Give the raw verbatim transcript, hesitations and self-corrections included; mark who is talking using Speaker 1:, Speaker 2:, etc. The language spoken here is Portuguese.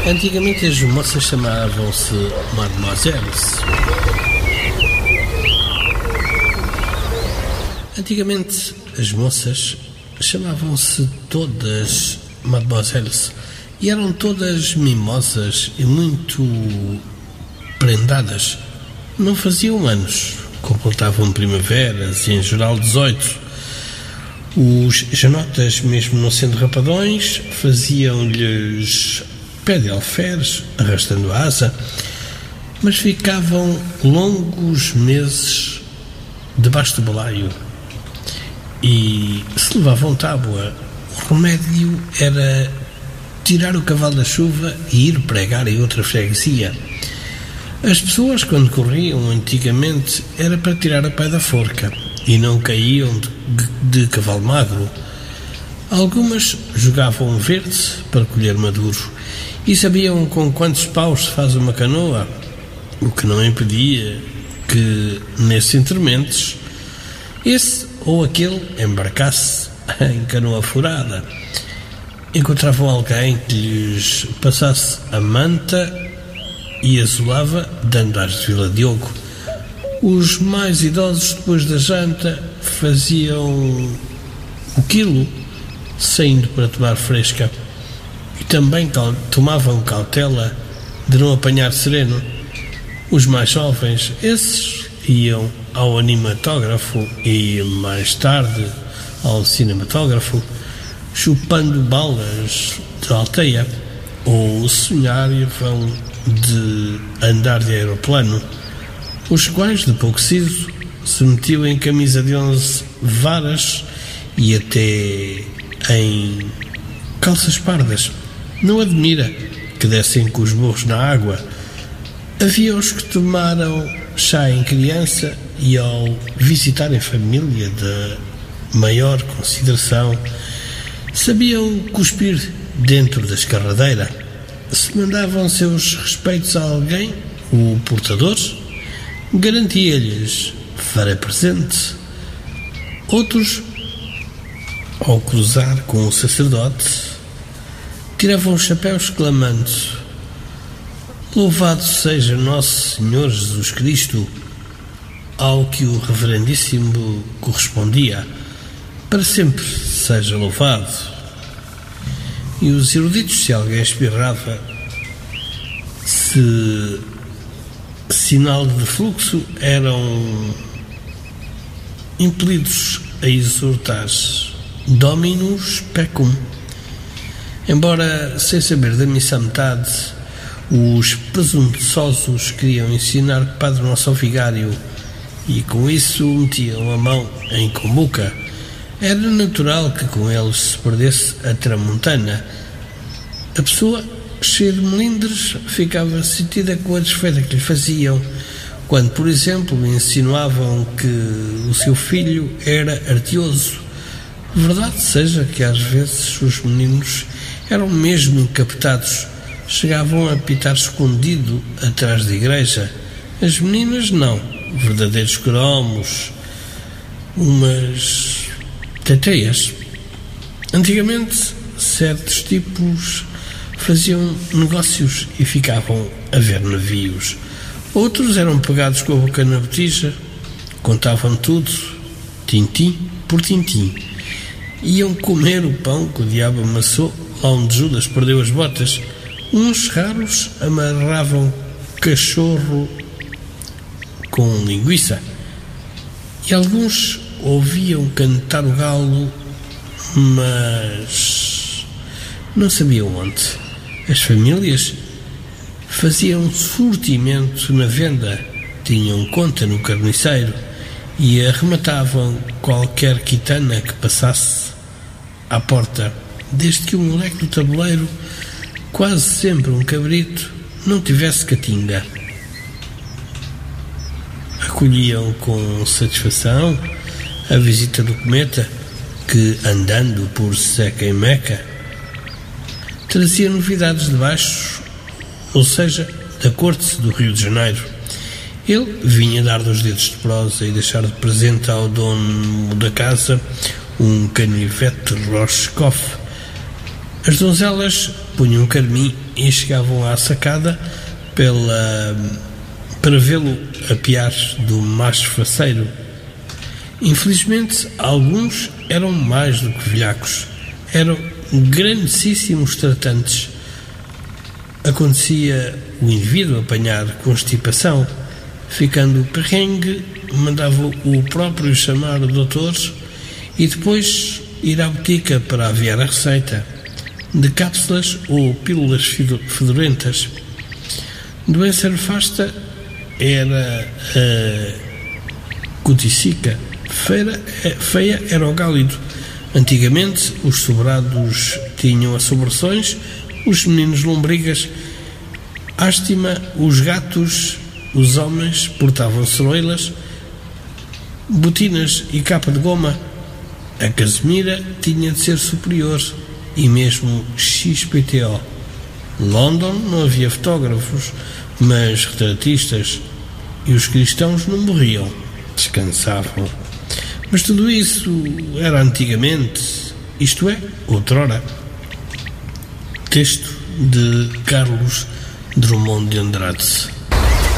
Speaker 1: Antigamente as moças chamavam-se Mademoiselles. Antigamente as moças chamavam-se todas Mademoiselles e eram todas mimosas e muito prendadas. Não faziam anos, completavam primaveras e em geral dezoito. Os janotas, mesmo não sendo rapadões, faziam-lhes pé de alferes, arrastando a asa, mas ficavam longos meses debaixo do balaio. E se levavam tábua, o remédio era tirar o cavalo da chuva e ir pregar em outra freguesia. As pessoas, quando corriam antigamente, era para tirar a pé da forca e não caíam de, de cavalo magro. Algumas jogavam verde para colher maduro e sabiam com quantos paus se faz uma canoa, o que não impedia que, nesses intermentos, esse ou aquele embarcasse em canoa furada. Encontravam alguém que lhes passasse a manta e azulava, dando às de Vila Diogo. Os mais idosos, depois da janta, faziam o quilo, saindo para tomar fresca. E também tomavam cautela de não apanhar sereno. Os mais jovens, esses, iam ao animatógrafo e, mais tarde, ao cinematógrafo, chupando balas de alteia, ou sonhavam de andar de aeroplano, os quais, de pouco siso, se metiam em camisa de onze varas e até em calças pardas. Não admira que dessem com os burros na água. Havia os que tomaram chá em criança e, ao visitarem família de maior consideração, sabiam cuspir dentro da escarradeira. Se mandavam seus respeitos a alguém, o portador garantia-lhes farei presente. Outros, ao cruzar com o sacerdote, tiravam os chapéus clamando: louvado seja Nosso Senhor Jesus Cristo, ao que o reverendíssimo correspondia, para sempre seja louvado. E os eruditos, se alguém espirrava, se sinal de fluxo, eram impelidos a exortar Dominus Pecum. Embora, sem saber da missa à metade, os presunçosos queriam ensinar que Padre Nosso ao vigário e com isso metiam a mão em combuca, era natural que com eles se perdesse a tramontana. A pessoa, cheia de melindres, ficava sentida com a desfeita que lhe faziam, quando, por exemplo, insinuavam que o seu filho era artioso. Verdade seja que às vezes os meninos eram mesmo encapetados, chegavam a pitar escondido atrás da igreja. As meninas não, verdadeiros cromos, umas teteias. Antigamente, certos tipos faziam negócios e ficavam a ver navios. Outros eram pegados com a boca na botija, contavam tudo, tintim por tintim. Iam comer o pão que o diabo amassou lá onde Judas perdeu as botas. Uns raros amarravam cachorro com linguiça e alguns ouviam cantar o galo, mas não sabiam onde. As famílias faziam surtimento na venda, tinham conta no carniceiro e arrematavam qualquer quitana que passasse à porta, desde que o moleque do tabuleiro, quase sempre um cabrito, não tivesse catinga. Acolhiam com satisfação a visita do cometa que, andando por Seca e Meca, trazia novidades de baixo, ou seja, da corte do Rio de Janeiro. Ele vinha dar dos dedos de prosa e deixar de presente ao dono da casa um canivete Roscoff As donzelas punham carmim e chegavam à sacada pela, para vê-lo apiar do macho faceiro. Infelizmente, alguns eram mais do que velhacos, eram grandíssimos tratantes. Acontecia o indivíduo apanhar constipação, ficando perrengue, mandava o próprio chamar o doutor e depois ir à botica para aviar a receita de cápsulas ou pílulas fedorentas. Doença nefasta era a cuticica, feia, feia era o gálido. Antigamente os sobrados tinham assobrações, os meninos lombrigas, ástima, os gatos, os homens portavam ceroilas, botinas e capa de goma. A Casemira tinha de ser superior e mesmo X P T O. London não havia fotógrafos, mas retratistas, e os cristãos não morriam, descansavam. Mas tudo isso era antigamente, isto é, outrora. Texto de Carlos Drummond de Andrade.